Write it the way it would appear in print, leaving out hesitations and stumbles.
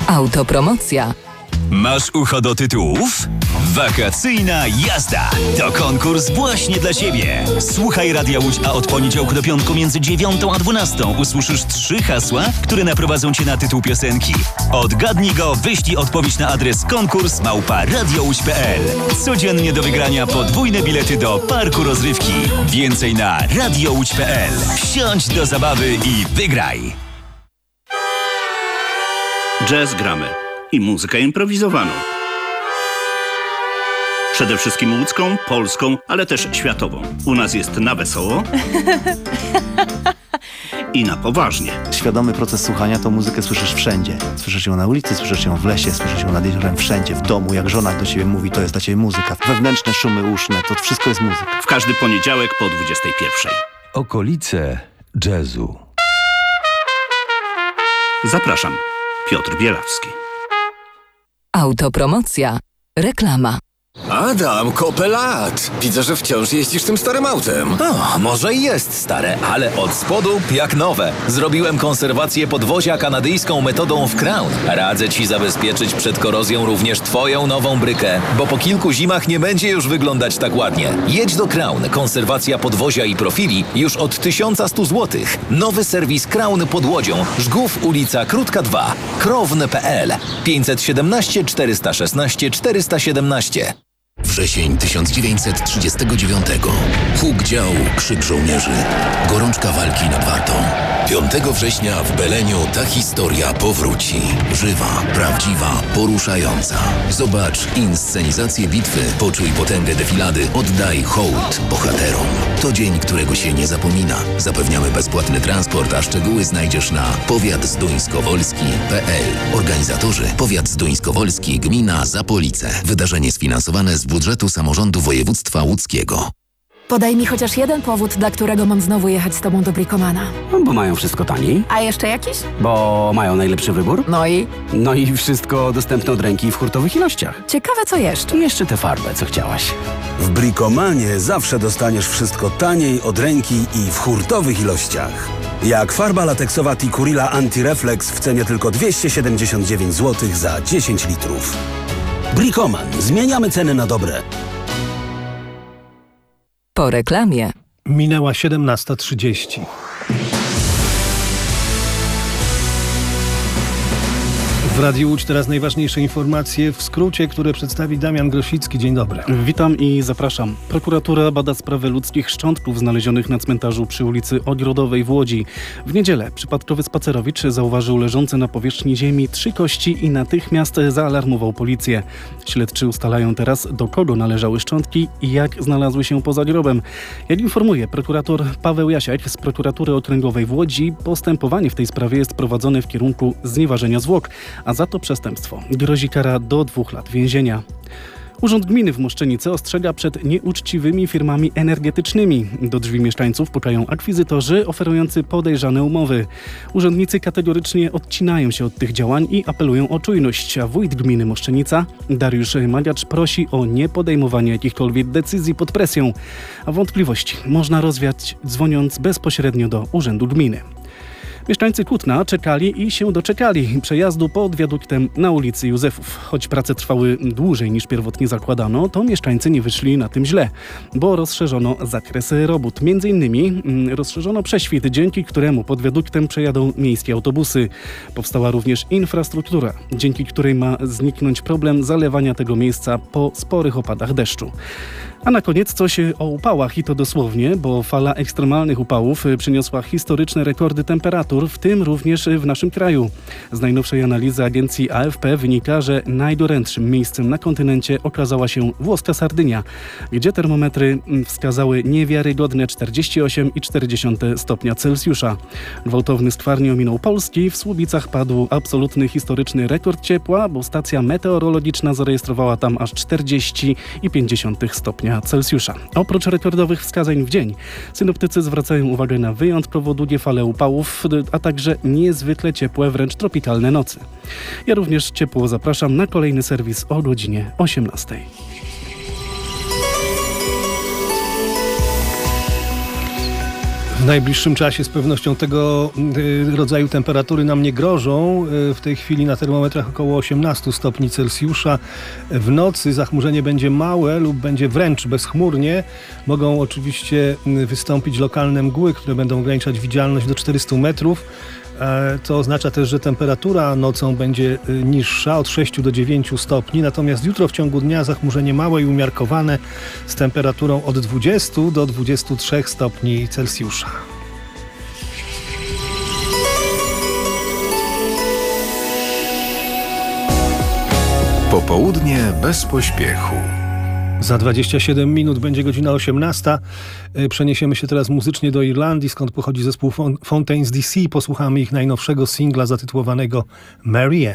Autopromocja. Masz ucho do tytułów? Wakacyjna jazda to konkurs właśnie dla Ciebie. Słuchaj Radia Łódź, a od poniedziałku do piątku między 9 a 12 usłyszysz 3 hasła, które naprowadzą Cię na tytuł piosenki. Odgadnij go, wyślij odpowiedź na adres konkurs@radiołódź.pl. Codziennie do wygrania podwójne bilety do parku rozrywki. Więcej na radiołódź.pl. Wsiądź do zabawy i wygraj. Jazz gramy i muzykę improwizowaną. Przede wszystkim łódzką, polską, ale też światową. U nas jest na wesoło i na poważnie. Świadomy proces słuchania to muzykę słyszysz wszędzie. Słyszysz ją na ulicy, słyszysz ją w lesie, słyszysz ją nad jeziorem, wszędzie, w domu. Jak żona do ciebie mówi, to jest dla ciebie muzyka. Wewnętrzne szumy uszne, to wszystko jest muzyka. W każdy poniedziałek po 21:00. Okolice jazzu. Zapraszam, Piotr Bielawski. Autopromocja. Reklama. Adam, kopę lat. Widzę, że wciąż jeździsz tym starym autem. O, może i jest stare, ale od spodu jak nowe. Zrobiłem konserwację podwozia kanadyjską metodą w Crown. Radzę Ci zabezpieczyć przed korozją również Twoją nową brykę, bo po kilku zimach nie będzie już wyglądać tak ładnie. Jedź do Crown. Konserwacja podwozia i profili już od 1100 zł. Nowy serwis Crown pod Łodzią. Żgów, ulica Krótka 2. Krown.pl 517 416 417. Wrzesień 1939. Huk działu, krzyk żołnierzy. Gorączka walki nad Wartą. 5 września w Beleniu ta historia powróci. Żywa, prawdziwa, poruszająca. Zobacz inscenizację bitwy, poczuj potęgę defilady, oddaj hołd bohaterom. To dzień, którego się nie zapomina. Zapewniamy bezpłatny transport, a szczegóły znajdziesz na powiatzduńskowolski.pl. Organizatorzy: Powiat Zduńskowolski, gmina Zapolice. Wydarzenie sfinansowane z budżetu samorządu województwa łódzkiego. Podaj mi chociaż jeden powód, dla którego mam znowu jechać z tobą do Bricomana. Bo mają wszystko taniej. A jeszcze jakiś? Bo mają najlepszy wybór. No i wszystko dostępne od ręki w hurtowych ilościach. Ciekawe co jeszcze. Jeszcze tę farbę, co chciałaś. W Bricomanie zawsze dostaniesz wszystko taniej, od ręki i w hurtowych ilościach. Jak farba lateksowa Tikurila Anti-Reflex w cenie tylko 279 zł za 10 litrów. Bricoman. Zmieniamy ceny na dobre. Po reklamie. Minęła 17:30. W Radiu Łódź teraz najważniejsze informacje w skrócie, które przedstawi Damian Grosicki. Dzień dobry. Witam i zapraszam. Prokuratura bada sprawę ludzkich szczątków znalezionych na cmentarzu przy ulicy Ogrodowej w Łodzi. W niedzielę przypadkowy spacerowicz zauważył leżące na powierzchni ziemi 3 kości i natychmiast zaalarmował policję. Śledczy ustalają teraz, do kogo należały szczątki i jak znalazły się poza grobem. Jak informuje prokurator Paweł Jasiak z Prokuratury Okręgowej w Łodzi, postępowanie w tej sprawie jest prowadzone w kierunku znieważenia zwłok, a za to przestępstwo grozi kara do 2 lat więzienia. Urząd Gminy w Moszczenicy ostrzega przed nieuczciwymi firmami energetycznymi. Do drzwi mieszkańców pukają akwizytorzy oferujący podejrzane umowy. Urzędnicy kategorycznie odcinają się od tych działań i apelują o czujność, a wójt gminy Moszczenica, Dariusz Magiacz, prosi o niepodejmowanie jakichkolwiek decyzji pod presją, a wątpliwości można rozwiać dzwoniąc bezpośrednio do Urzędu Gminy. Mieszkańcy Kutna czekali i się doczekali przejazdu pod wiaduktem na ulicy Józefów. Choć prace trwały dłużej niż pierwotnie zakładano, to mieszkańcy nie wyszli na tym źle, bo rozszerzono zakres robót. Między innymi rozszerzono prześwit, dzięki któremu pod wiaduktem przejadą miejskie autobusy. Powstała również infrastruktura, dzięki której ma zniknąć problem zalewania tego miejsca po sporych opadach deszczu. A na koniec coś o upałach i to dosłownie, bo fala ekstremalnych upałów przyniosła historyczne rekordy temperatur, w tym również w naszym kraju. Z najnowszej analizy agencji AFP wynika, że najgorętszym miejscem na kontynencie okazała się włoska Sardynia, gdzie termometry wskazały niewiarygodne 48,4 stopnia Celsjusza. Gwałtowny skwar nie ominął Polski. W Słubicach padł absolutny historyczny rekord ciepła, bo stacja meteorologiczna zarejestrowała tam aż 40,5 stopnia Celsjusza. Oprócz rekordowych wskazań w dzień, synoptycy zwracają uwagę na wyjątkowo długie fale upałów, a także niezwykle ciepłe, wręcz tropikalne nocy. Ja również ciepło zapraszam na kolejny serwis o godzinie 18. W najbliższym czasie z pewnością tego rodzaju temperatury nam nie grożą. W tej chwili na termometrach około 18 stopni Celsjusza. W nocy zachmurzenie będzie małe lub będzie wręcz bezchmurnie. Mogą oczywiście wystąpić lokalne mgły, które będą ograniczać widzialność do 400 metrów. To oznacza też, że temperatura nocą będzie niższa od 6 do 9 stopni, natomiast jutro w ciągu dnia zachmurzenie małe i umiarkowane z temperaturą od 20 do 23 stopni Celsjusza. Popołudnie bez pośpiechu. Za 27 minut będzie godzina 18. Przeniesiemy się teraz muzycznie do Irlandii, skąd pochodzi zespół Fontaines DC. Posłuchamy ich najnowszego singla zatytułowanego Marianne.